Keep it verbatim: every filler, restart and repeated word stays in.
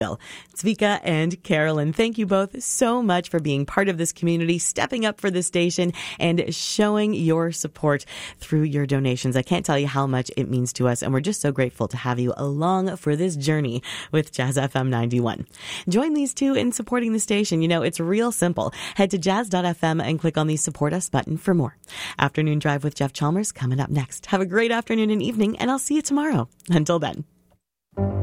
Zvika and Carolyn, thank you both so much for being part of this community, stepping up for this station, and showing your support through your donations. I can't tell you how much it means to us, and we're just so grateful to have you along for this journey with Jazz F M ninety-one. Join these two in supporting the station. You know, it's real simple. Head to jazz dot f m and click on the Support Us button for more. Afternoon Drive with Jeff Chalmers coming up next. Have a great afternoon and evening, and I'll see you tomorrow. Until then.